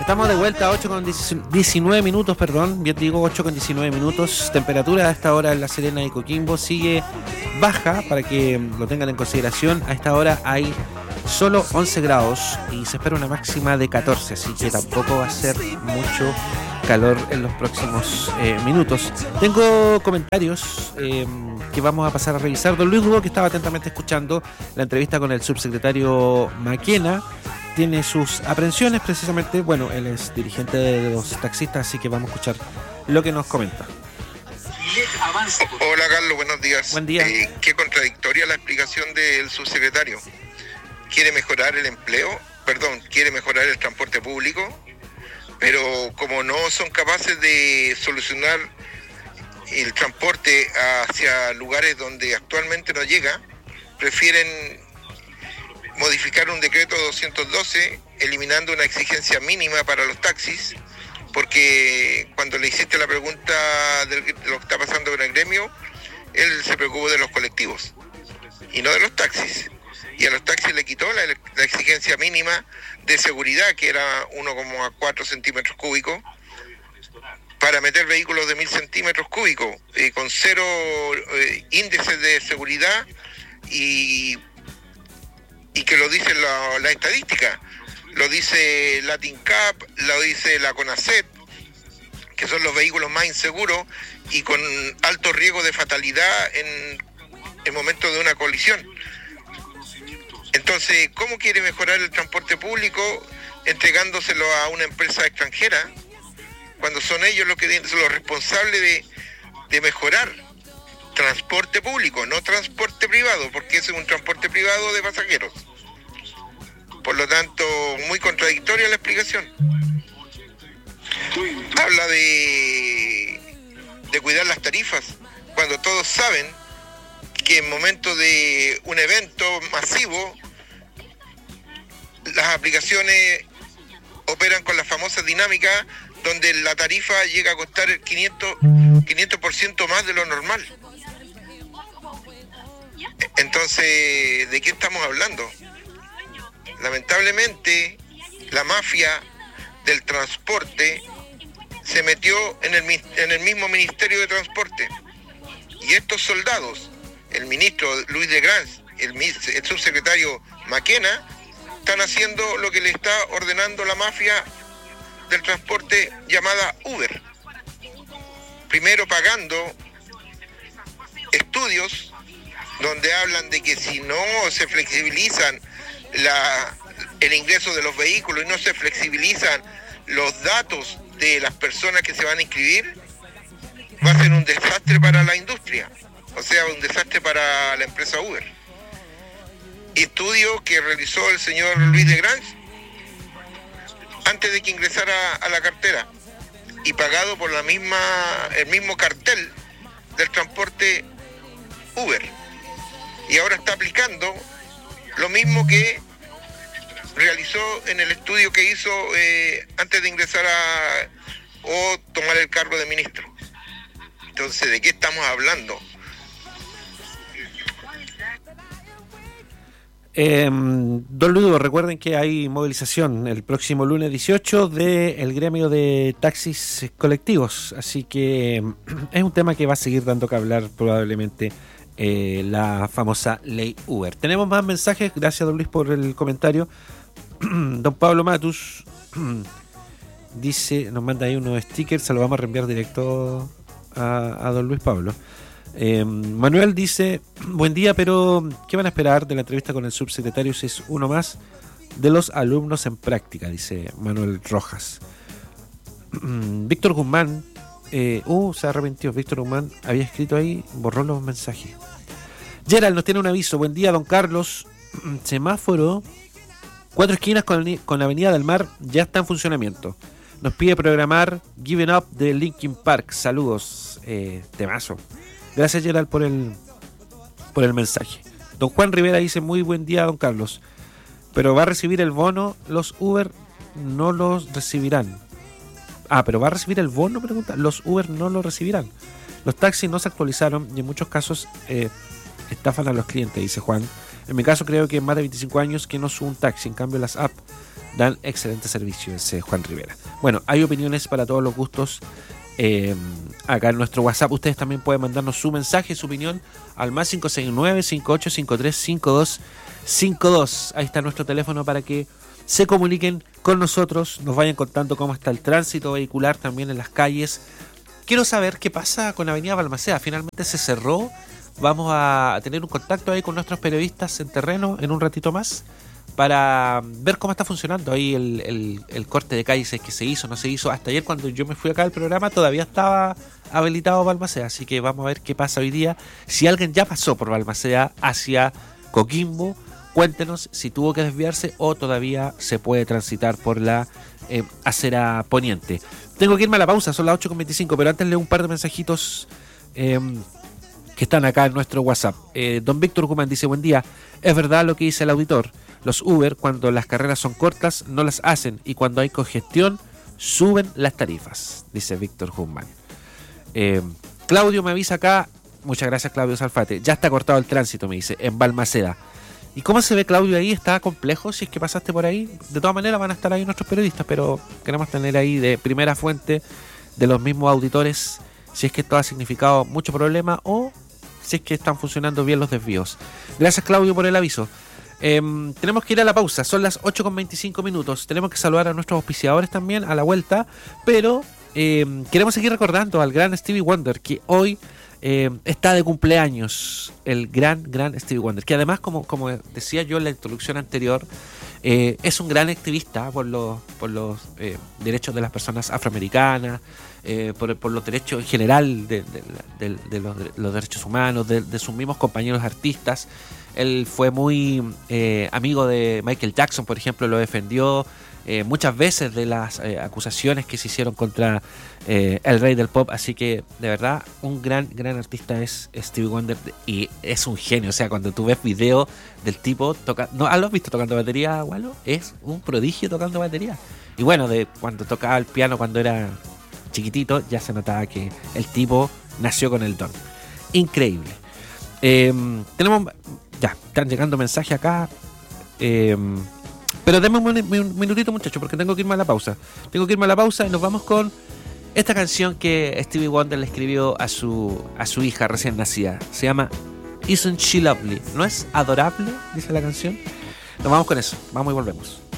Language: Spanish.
Estamos de vuelta a 8 con 19 minutos, perdón, bien digo 8 con 19 minutos. Temperatura a esta hora en La Serena y Coquimbo sigue baja, para que lo tengan en consideración. A esta hora hay solo 11 grados y se espera una máxima de 14, así que tampoco va a ser mucho calor en los próximos minutos. Tengo comentarios que vamos a pasar a revisar. Don Luis Hugo, que estaba atentamente escuchando la entrevista con el subsecretario Maquena, tiene sus aprensiones precisamente. Bueno, él es dirigente de los taxistas, así que vamos a escuchar lo que nos comenta. Hola Carlos, buenos días. Buen día. Qué contradictoria la explicación del subsecretario. Quiere mejorar el empleo, quiere mejorar el transporte público, pero como no son capaces de solucionar el transporte hacia lugares donde actualmente no llega, prefieren modificar un decreto 212 eliminando una exigencia mínima para los taxis, porque cuando le hiciste la pregunta de lo que está pasando con el gremio, él se preocupó de los colectivos y no de los taxis, y a los taxis le quitó la exigencia mínima de seguridad, que era 1,4 centímetros cúbicos, para meter vehículos de 1000 centímetros cúbicos, con cero índices de seguridad, y que lo dice la estadística, lo dice Latin Cap, lo dice la CONACET, que son los vehículos más inseguros y con alto riesgo de fatalidad en el momento de una colisión. Entonces, ¿cómo quiere mejorar el transporte público entregándoselo a una empresa extranjera, cuando son ellos los que son los responsables de mejorar transporte público, no transporte privado, porque ese es un transporte privado de pasajeros? Por lo tanto, muy contradictoria la explicación. Habla de cuidar las tarifas, cuando todos saben que en momentos de un evento masivo, las aplicaciones operan con las famosas dinámicas donde la tarifa llega a costar el 500% más de lo normal. Entonces, ¿de qué estamos hablando? Lamentablemente, la mafia del transporte se metió en el mismo Ministerio de Transporte. Y estos soldados, el ministro Luis de Grans, el subsecretario Maquena, están haciendo lo que le está ordenando la mafia del transporte llamada Uber. Primero pagando estudios donde hablan de que si no se flexibilizan el ingreso de los vehículos y no se flexibilizan los datos de las personas que se van a inscribir, va a ser un desastre para la industria, o sea, un desastre para la empresa Uber. Estudio que realizó el señor Luis de Grans antes de que ingresara a la cartera y pagado por el mismo cartel del transporte Uber, y ahora está aplicando lo mismo que realizó en el estudio que hizo antes de ingresar o tomar el cargo de ministro. Entonces, ¿de qué estamos hablando? Don Ludo, recuerden que hay movilización el próximo lunes 18 del gremio de taxis colectivos, así que es un tema que va a seguir dando que hablar probablemente, la famosa ley Uber. Tenemos más mensajes, gracias don Luis por el comentario. Don Pablo Matus dice, nos manda ahí unos stickers, se los vamos a reenviar directo a don Luis Pablo. Manuel dice, buen día, pero ¿qué van a esperar de la entrevista con el subsecretario si es uno más de los alumnos en práctica? Dice Manuel Rojas. Víctor Guzmán, se arrepintió. Víctor Guzmán había escrito ahí, borró los mensajes. Gerald nos tiene un aviso, buen día don Carlos, semáforo 4 esquinas con la Avenida del Mar ya está en funcionamiento. Nos pide programar Giving Up de Linkin Park. Saludos, temazo. Gracias Gerald por el mensaje. Don Juan Rivera dice, muy buen día don Carlos, pero va a recibir el bono, los Uber no los recibirán. Pero va a recibir el bono, pregunta. Los Uber no lo recibirán. Los taxis no se actualizaron y en muchos casos estafan a los clientes, dice Juan. En mi caso creo que más de 25 años que no subo un taxi. En cambio las apps dan excelente servicio, ese Juan Rivera. Bueno, hay opiniones para todos los gustos. Acá en nuestro WhatsApp ustedes también pueden mandarnos su mensaje, su opinión al más 569-5853-5252. Ahí está nuestro teléfono para que se comuniquen con nosotros, nos vayan contando cómo está el tránsito vehicular también en las calles. Quiero saber qué pasa con Avenida Balmaceda. Finalmente se cerró. Vamos a tener un contacto ahí con nuestros periodistas en terreno en un ratito más para ver cómo está funcionando ahí el corte de calles, si es que se hizo o no se hizo. Hasta ayer cuando yo me fui acá al programa todavía estaba habilitado Balmaceda, así que vamos a ver qué pasa hoy día. Si alguien ya pasó por Balmaceda hacia Coquimbo, cuéntenos si tuvo que desviarse o todavía se puede transitar por la acera poniente. Tengo que irme a la pausa, son las 8:25, pero antes leo un par de mensajitos que están acá en nuestro WhatsApp. Don Víctor Guzmán dice: buen día, es verdad lo que dice el auditor. Los Uber, cuando las carreras son cortas, no las hacen, y cuando hay congestión, suben las tarifas, dice Víctor Guzmán. Claudio me avisa acá, muchas gracias Claudio Salfate, ya está cortado el tránsito, me dice, en Balmaceda. ¿Y cómo se ve, Claudio, ahí? ¿Está complejo si es que pasaste por ahí? De todas maneras van a estar ahí nuestros periodistas, pero queremos tener ahí de primera fuente de los mismos auditores si es que esto ha significado mucho problema o si es que están funcionando bien los desvíos. Gracias, Claudio, por el aviso. Tenemos que ir a la pausa, son las 8:25. Tenemos que saludar a nuestros auspiciadores también a la vuelta, pero queremos seguir recordando al gran Stevie Wonder, que hoy está de cumpleaños, el gran Stevie Wonder, que además, como decía yo en la introducción anterior, es un gran activista por los derechos de las personas afroamericanas, por los derechos en general de los derechos humanos, de sus mismos compañeros artistas. Él fue muy amigo de Michael Jackson, por ejemplo, lo defendió muchas veces de las acusaciones que se hicieron contra el rey del pop. Así que, de verdad, un gran artista es Stevie Wonder, y es un genio. O sea, cuando tú ves video del tipo tocando, ¿no lo has visto tocando batería, Walo? Es un prodigio tocando batería. Y bueno, de cuando tocaba el piano cuando era chiquitito, ya se notaba que el tipo nació con el don. Increíble. Ya, están llegando mensajes acá. Pero denme un minutito, muchachos, porque tengo que irme a la pausa. Y nos vamos con esta canción que Stevie Wonder le escribió a su hija recién nacida. Se llama Isn't She Lovely? ¿No es adorable? Dice la canción. Nos vamos con eso. Vamos y volvemos.